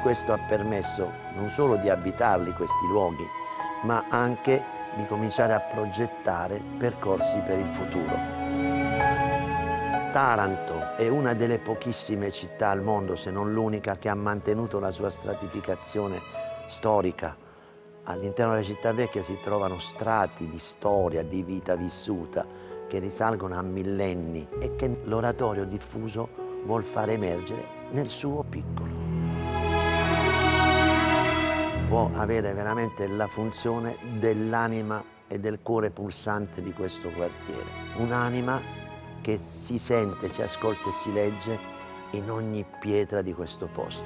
questo ha permesso non solo di abitarli questi luoghi, ma anche di cominciare a progettare percorsi per il futuro. Taranto è una delle pochissime città al mondo, se non l'unica, che ha mantenuto la sua stratificazione storica. All'interno della città vecchia si trovano strati di storia, di vita vissuta, che risalgono a millenni e che l'oratorio diffuso vuol far emergere nel suo piccolo. Può avere veramente la funzione dell'anima e del cuore pulsante di questo quartiere. Un'anima che si sente, si ascolta e si legge in ogni pietra di questo posto.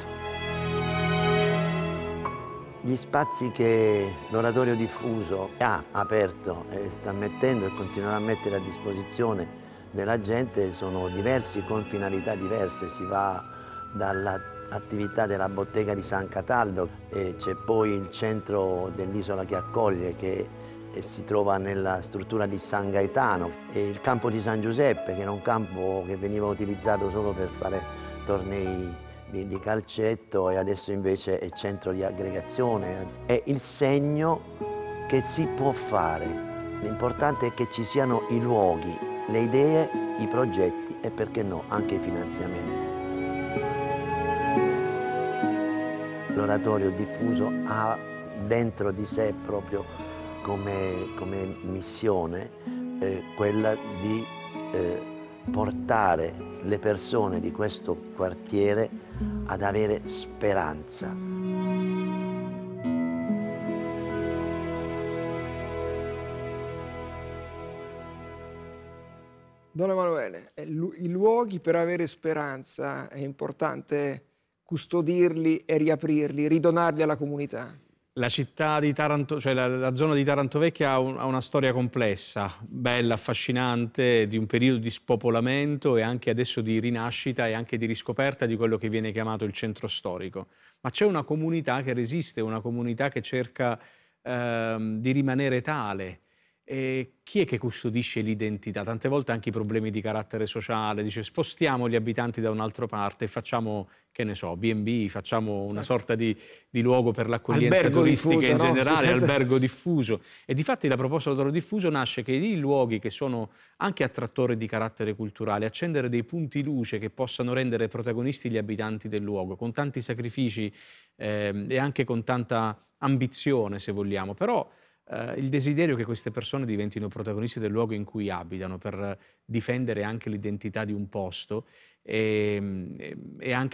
Gli spazi che l'oratorio diffuso ha aperto e sta mettendo e continuerà a mettere a disposizione della gente sono diversi, con finalità diverse. Si va dall'attività della bottega di San Cataldo, e c'è poi il centro dell'isola che accoglie, che si trova nella struttura di San Gaetano, e il campo di San Giuseppe, che era un campo che veniva utilizzato solo per fare tornei di calcetto, e adesso invece è centro di aggregazione. È il segno che si può fare. L'importante è che ci siano i luoghi, le idee, i progetti e, perché no, anche i finanziamenti. L'oratorio diffuso ha dentro di sé proprio come missione quella di portare le persone di questo quartiere ad avere speranza. Don Emanuele, i luoghi per avere speranza è importante custodirli e riaprirli, ridonarli alla comunità. La città di Taranto, cioè la zona di Taranto Vecchia ha una storia complessa, bella, affascinante, di un periodo di spopolamento e anche adesso di rinascita e anche di riscoperta di quello che viene chiamato il centro storico. Ma c'è una comunità che resiste, una comunità che cerca di rimanere tale. E chi è che custodisce l'identità? Tante volte anche i problemi di carattere sociale, dice spostiamo gli abitanti da un'altra parte e facciamo, che ne so, B&B, facciamo una sorta di luogo per l'accoglienza Albergo turistica diffuso, in no? generale, Sì, albergo diffuso. E difatti la proposta dell'oratorio diffuso nasce che i luoghi che sono anche attrattori di carattere culturale, accendere dei punti luce che possano rendere protagonisti gli abitanti del luogo, con tanti sacrifici e anche con tanta ambizione, se vogliamo. Però il desiderio che queste persone diventino protagonisti del luogo in cui abitano, per difendere anche l'identità di un posto e anche